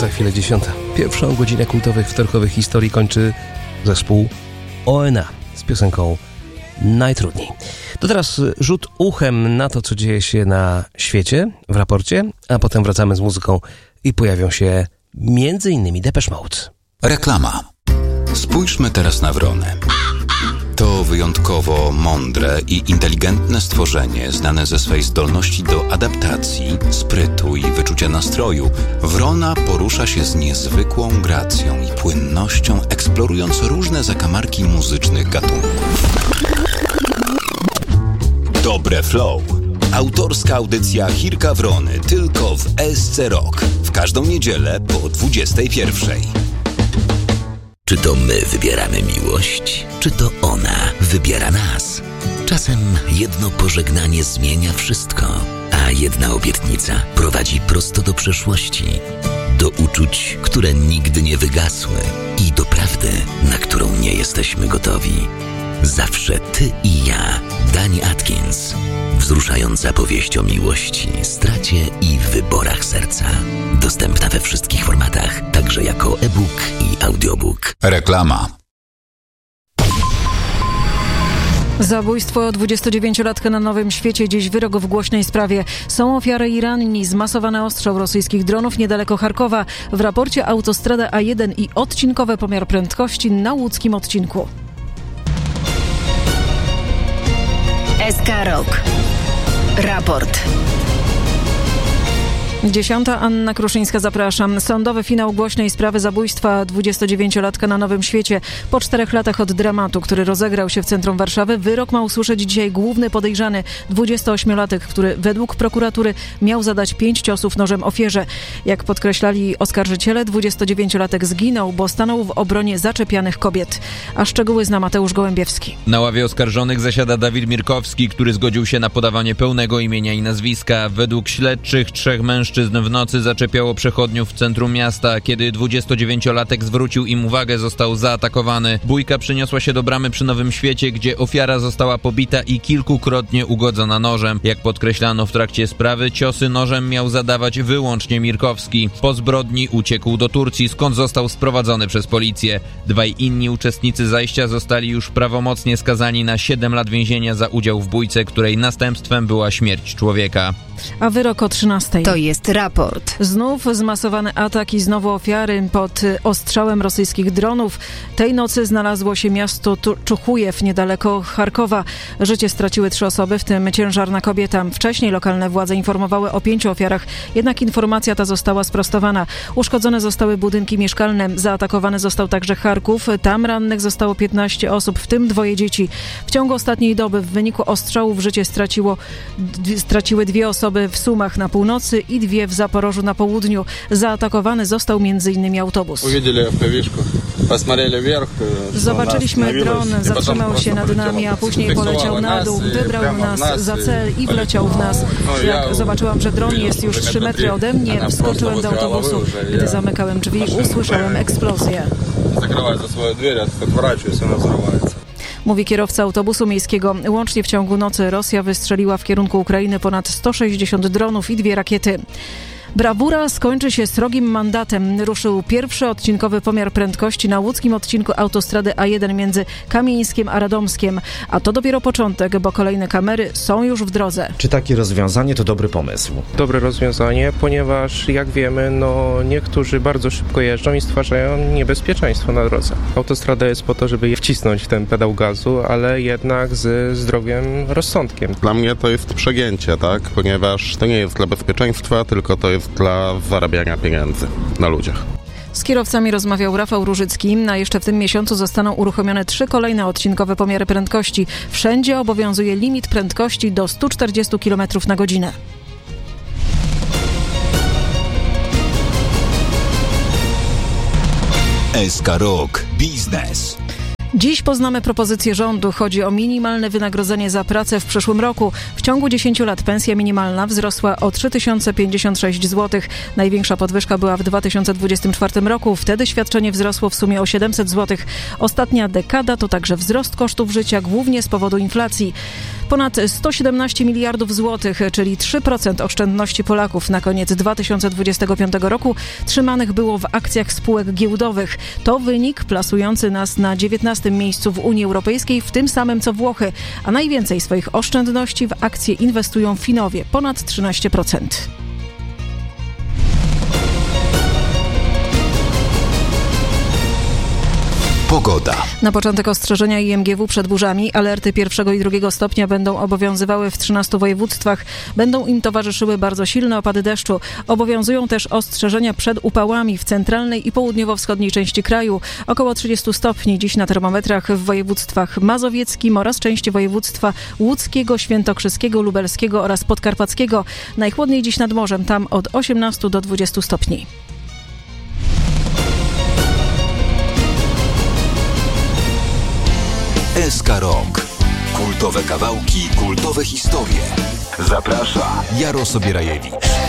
Za chwilę 10. Pierwszą godzinę kultowych wtorkowych historii kończy zespół ONA z piosenką Najtrudniej. To teraz rzut uchem na to, co dzieje się na świecie w raporcie, a potem wracamy z muzyką i pojawią się m.in. Depeche Mode. Reklama. Spójrzmy teraz na wronę. To wyjątkowo mądre i inteligentne stworzenie, znane ze swej zdolności do adaptacji, sprytu i wyczucia nastroju. Wrona porusza się z niezwykłą gracją i płynnością, eksplorując różne zakamarki muzycznych gatunków. Dobre Flow. Autorska audycja Chirka Wrony tylko w SC Rock. W każdą niedzielę po 21:00. Czy to my wybieramy miłość, czy to ona wybiera nas? Czasem jedno pożegnanie zmienia wszystko, a jedna obietnica prowadzi prosto do przeszłości, do uczuć, które nigdy nie wygasły i do prawdy, na którą nie jesteśmy gotowi. Zawsze ty i ja. Dani Atkins. Wzruszająca powieść o miłości, stracie i wyborach serca. Dostępna we wszystkich formatach, także jako e-book i audiobook. Reklama. Zabójstwo 29-latka na Nowym Świecie. Dziś wyrok w głośnej sprawie. Są ofiary i ranni. Zmasowany ostrzał rosyjskich dronów niedaleko Charkowa. W raporcie autostrada A1 i odcinkowy pomiar prędkości na łódzkim odcinku. SK Rock. Raport. 10. Anna Kruszyńska, zapraszam. Sądowy finał głośnej sprawy zabójstwa 29-latka na Nowym Świecie. Po 4 latach od dramatu, który rozegrał się w centrum Warszawy, wyrok ma usłyszeć dzisiaj główny podejrzany, 28-latek, który według prokuratury miał zadać 5 ciosów nożem ofierze. Jak podkreślali oskarżyciele, 29-latek zginął, bo stanął w obronie zaczepianych kobiet. A szczegóły zna Mateusz Gołębiewski. Na ławie oskarżonych zasiada Dawid Mirkowski, który zgodził się na podawanie pełnego imienia i nazwiska. Według śledczych 3 mężczyzn w nocy zaczepiało przechodniów w centrum miasta. Kiedy 29-latek zwrócił im uwagę, został zaatakowany. Bójka przyniosła się do bramy przy Nowym Świecie, gdzie ofiara została pobita i kilkukrotnie ugodzona nożem. Jak podkreślano w trakcie sprawy, ciosy nożem miał zadawać wyłącznie Mirkowski. Po zbrodni uciekł do Turcji, skąd został sprowadzony przez policję. 2 inni uczestnicy zajścia zostali już prawomocnie skazani na 7 lat więzienia za udział w bójce, której następstwem była śmierć człowieka. A wyrok o 13:00. To jest raport. Znów zmasowany atak i znowu ofiary pod ostrzałem rosyjskich dronów. Tej nocy znalazło się miasto Czuchujew niedaleko Charkowa. Życie straciły 3 osoby, w tym ciężarna kobieta. Wcześniej lokalne władze informowały o 5 ofiarach, jednak informacja ta została sprostowana. Uszkodzone zostały budynki mieszkalne. Zaatakowany został także Charków. Tam rannych zostało 15 osób, w tym 2 dzieci. W ciągu ostatniej doby w wyniku ostrzałów życie straciły 2 osoby w Sumach na północy i 2 w Zaporożu na południu. Zaatakowany został m.in. autobus. Zobaczyliśmy dron, zatrzymał się nad nami, a później poleciał na dół, wybrał nas za cel i wleciał w nas. Jak zobaczyłam, że dron jest już 3 metry ode mnie, wskoczyłem do autobusu. Gdy zamykałem drzwi, usłyszałem eksplozję. Mówi kierowca autobusu miejskiego. Łącznie w ciągu nocy Rosja wystrzeliła w kierunku Ukrainy ponad 160 dronów i 2 rakiety. Brawura skończy się srogim mandatem. Ruszył pierwszy odcinkowy pomiar prędkości na łódzkim odcinku autostrady A1 między Kamieńskiem a Radomskiem. A to dopiero początek, bo kolejne kamery są już w drodze. Czy takie rozwiązanie to dobry pomysł? Dobre rozwiązanie, ponieważ jak wiemy, niektórzy bardzo szybko jeżdżą i stwarzają niebezpieczeństwo na drodze. Autostrada jest po to, żeby je wcisnąć w ten pedał gazu, ale jednak ze zdrowym rozsądkiem. Dla mnie to jest przegięcie, tak? Ponieważ to nie jest dla bezpieczeństwa, tylko to jest dla zarabiania pieniędzy na ludziach. Z kierowcami rozmawiał Rafał Różycki, a jeszcze w tym miesiącu zostaną uruchomione 3 kolejne odcinkowe pomiary prędkości. Wszędzie obowiązuje limit prędkości do 140 km na godzinę. SK Rock Biznes. Dziś poznamy propozycję rządu. Chodzi o minimalne wynagrodzenie za pracę w przyszłym roku. W ciągu 10 lat pensja minimalna wzrosła o 3056 zł. Największa podwyżka była w 2024 roku. Wtedy świadczenie wzrosło w sumie o 700 zł. Ostatnia dekada to także wzrost kosztów życia, głównie z powodu inflacji. Ponad 117 miliardów złotych, czyli 3% oszczędności Polaków na koniec 2025 roku trzymanych było w akcjach spółek giełdowych. To wynik plasujący nas na 19. miejscu w Unii Europejskiej, w tym samym co Włochy, a najwięcej swoich oszczędności w akcje inwestują Finowie, ponad 13%. Pogoda. Na początek ostrzeżenia IMGW przed burzami. Alerty 1. i 2. stopnia będą obowiązywały w 13 województwach. Będą im towarzyszyły bardzo silne opady deszczu. Obowiązują też ostrzeżenia przed upałami w centralnej i południowo-wschodniej części kraju. Około 30 stopni dziś na termometrach w województwach mazowieckim oraz części województwa łódzkiego, świętokrzyskiego, lubelskiego oraz podkarpackiego. Najchłodniej dziś nad morzem, tam od 18 do 20 stopni. SK Rok. Kultowe kawałki, kultowe historie. Zaprasza Jaro Sobierajewicz.